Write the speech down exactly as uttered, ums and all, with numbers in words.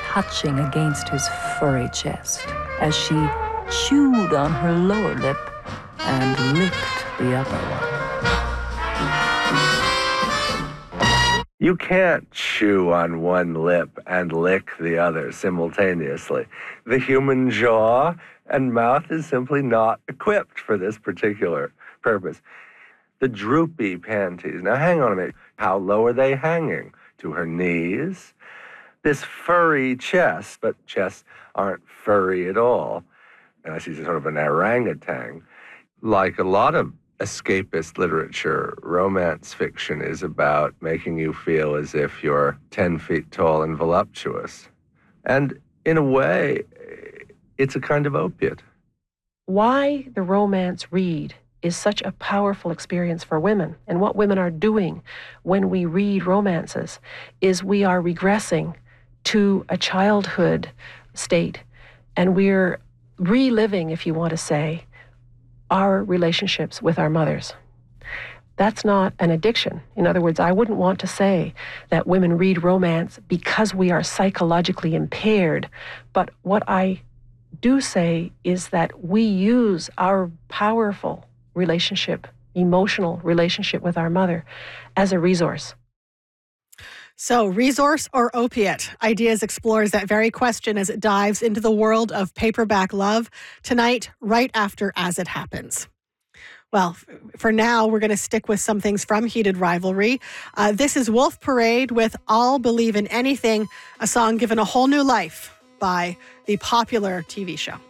touching against his furry chest as she chewed on her lower lip and licked the upper one. You can't chew on one lip and lick the other simultaneously. The human jaw and mouth is simply not equipped for this particular purpose. The droopy panties. Now, hang on a minute. How low are they hanging? To her knees? This furry chest, but chests aren't furry at all. And she's sort of an orangutan. Like a lot of escapist literature, romance fiction is about making you feel as if you're ten feet tall and voluptuous. And in a way, it's a kind of opiate. Why the romance read is such a powerful experience for women, and what women are doing when we read romances is we are regressing to a childhood state, and we're reliving, if you want to say, our relationships with our mothers. That's not an addiction. In other words, I wouldn't want to say that women read romance because we are psychologically impaired, but what I do say is that we use our powerful relationship, emotional relationship with our mother as a resource. So, resource or opiate? Ideas explores that very question as it dives into the world of paperback love tonight, right after As It Happens. Well, f- for now, we're going to stick with some things from Heated Rivalry. Uh, this is Wolf Parade with I'll Believe in Anything, a song given a whole new life by the popular T V show.